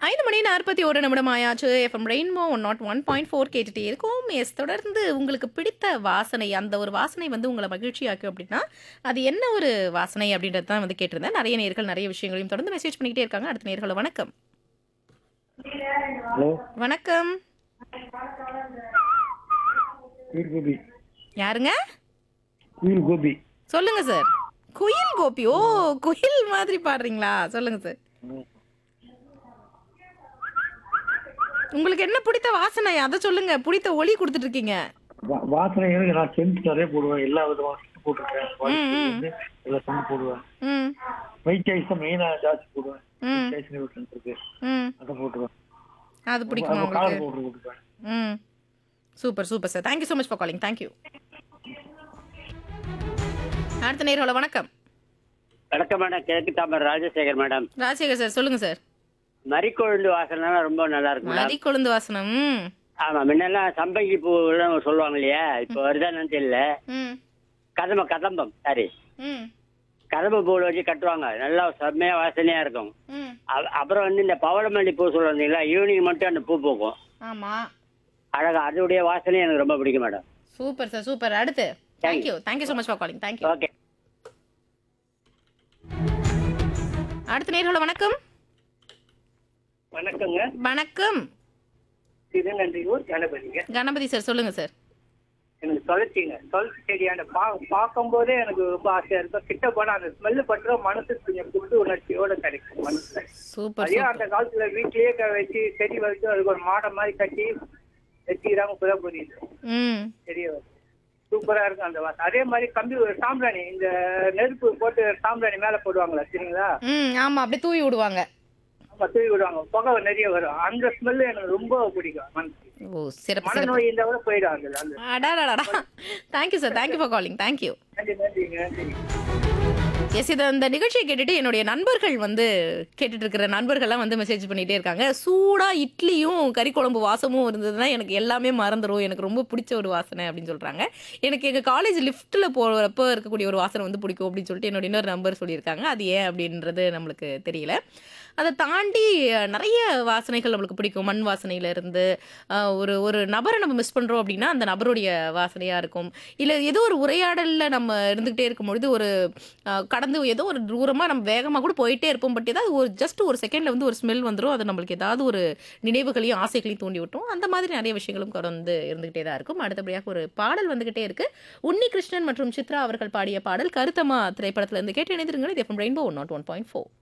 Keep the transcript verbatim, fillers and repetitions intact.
ஐந்து மணி நாற்பத்தி ஒரு நிமிடம் ஆயாச்சு. எஃப்எம் ரெயின்போ நூற்று ஒன்று புள்ளி நான்கு கேட்டுட்டே இருக்கோம். எஸ் தொடர்ந்து உங்களுக்கு பிடித்த வாசனை, அந்த ஒரு வாசனை வந்து உங்கள மகிழ்ச்சியாக்கும் அப்படின்னா, அது என்ன ஒரு வாசனை அப்படின்றது தான் வந்து கேட்டிருந்தேன். நெறைய நேயர்கள் நெறைய விஷயங்களையும் தொடர்ந்து மெசேஜ் பண்ணிக்கிட்டே இருக்காங்க. அடுத்த நேயர்கள வணக்கம். ஹலோ வணக்கம். குயில் கோபி யாருங்க? குயில் கோபி சொல்லுங்க சார். குயில் கோபி. ஓ! குயில் மாதிரி பாடுறீங்களா? சொல்லுங்க சார். உங்களுக்கு என்ன பிடித்த வாசனை? அத சொல்லுங்க. பிடித்த ஒலி குடுத்துட்டு இருக்கீங்க. வா- வாசனை எனக்கு நான் சென்ட் நிறைய போடுவேன். எல்லா விதமான சென்ட் போட்டிருக்கேன். ம், வாசனை ம். வந்து எல்லா சென்ட் போடுவேன். ம். ஒயிட் ஐஸ் தான் மெயினா ஜாஸ்தி போடுவேன். ம். ஒயிட் ஐஸ்னு ஒரு சென்ட் இருக்கு. ம். அதை போட்டுருவேன். அது பிடிக்குமா அது கலர் உங்களுக்கு? பவுடர் போட்டுருவேன். ம். Super, super sir. Thank you so much for calling. Thank you. அடுத்த நேயர்கள வணக்கம். வணக்கம் மேடம். கிழக்கு தாமரை ராஜசேகர் மேடம். ராஜசேகர் சார் சொல்லுங்க சார். மறிக்கொழுந்து வாசனை ரொம்ப நல்லா இருக்கு மேடம். மதி கொழுந்து வாசனம். ம். ஆமா, முன்னெல்லாம் சம்பங்கி பூ சொல்லுவாங்க இல்லையா, இப்ப வருதான்னு தெரியல. ம். கதம்ப கதம்பம் சாரி ம். கதம்ப பூவில் வச்சு கட்டுவாங்க, நல்லா செம்மையா வாசனையா இருக்கும். ம். அ- அப்புறம் வந்து இந்த பவளமல்லி பூ சொல்லுவாங்க இல்லையா, ஈவினிங் மட்டும் அந்த பூ பூக்கும் ஆமா. அழகா. அதோடைய வாசனை எனக்கு ரொம்ப பிடிக்கும் மேடம். Super sir. சூப்பர். அடுத்து. Thank you. Thank you so much for calling. Thank you. Okay. அடுத்த நேயர்கள வணக்கம். வணக்கங்க. வணக்கம். திருநன்றியூர் கணபதிங்க. கணபதி சார் சொல்லுங்க சார். எனக்கு துளசிங்க. துளசி செடியான பா பார்க்கும்போதே எனக்கு ரொம்ப ஆசையா இருக்கும். கிட்ட போனா அந்த ஸ்மெல்லு பட்டுற மனசு கொஞ்சம் புது உணர்ச்சியோட கிடைக்கும் மனசுல. சூப்பர் அதே அந்த சூப்பர். காலத்துல வீட்லயே க- வச்சு செடி வச்சு அதுக்கு ஒரு மாடை மாதிரி கட்டி வச்சுக்கிறாங்க. புத புரியுது ம். செடியை வச்சு சூப்பரா இருக்கும் அந்த வாசம். அதே மாதிரி கம்பி ஒரு சாம்பிராணி, இந்த நெருப்பு போட்டு சாம்பிராணி மேல போடுவாங்களா சரிங்களா, ம். ஆமா. அப்படியே தூவி விடுவாங்க. நம்ம தூவி விடுவாங்க, புகை நிறைய வரும். அந்த ஸ்மெல்லு எனக்கு ரொம்ப பிடிக்கும் மனசு. ஓ! சிறப்பு சிறப்பு. மனநோய் இந்த விட போயிடும் அதுல. அந்த அடாடாடா. Thank you sir. Thank you for calling. Thank you. நன்றி நன்றிங்க நன்றி. எஸ் இது இந்த நிகழ்ச்சியை கேட்டுட்டு என்னுடைய நண்பர்கள் வந்து கேட்டுட்டு இருக்கிற நண்பர்கள்லாம் வந்து மெசேஜ் பண்ணிட்டே இருக்காங்க. சூடா இட்லியும் கறி குழம்பு வாசமும் இருந்ததுன்னா எனக்கு எல்லாமே மறந்துடும். எனக்கு ரொம்ப பிடிச்ச ஒரு வாசனை அப்படின்னு சொல்றாங்க. எனக்கு எங்க காலேஜ் லிஃப்ட்ல போறப்போ இருக்கக்கூடிய ஒரு வாசனை வந்து பிடிக்கும் அப்படின்னு சொல்லிட்டு என்னோட இன்னொரு நம்பர் சொல்லியிருக்காங்க. அது ஏன் அப்படின்றது நம்மளுக்கு தெரியல. அதை தாண்டி அஹ், நிறைய வாசனைகள் நம்மளுக்கு பிடிக்கும். மண் வாசனையில இருந்து அஹ், ஒரு ஒரு நபரை நம்ம மிஸ் பண்றோம் அப்படின்னா அந்த நபருடைய வாசனையா இருக்கும். இல்ல ஏதோ ஒரு உரையாடல்ல நம்ம இருந்துகிட்டே இருக்கும்பொழுது ஒரு அஹ், கடந்து ஏதோ ஒரு தூரமா நம்ம வேகமா கூட போயிட்டே இருப்போம். பட் ஏதாவது ஒரு ஜஸ்ட் ஒரு செகண்ட்ல வந்து ஒரு ஸ்மெல் வந்துடும். அது நம்மளுக்கு ஏதாவது ஒரு நினைவுகளையும் ஆசைகளையும் தூண்டி விட்டோம். அந்த மாதிரி நிறைய விஷயங்களும் வந்து இருந்துகிட்டே தான் இருக்கும். அடுத்தபடியாக ஒரு பாடல் வந்துகிட்டே இருக்கு. உன்னி கிருஷ்ணன் மற்றும் சித்ரா அவர்கள் பாடிய பாடல் கருத்தம்மா திரைப்படத்துல இருந்து கேட்டு இணைந்திருங்கள். இது FM rainbow one not one point four.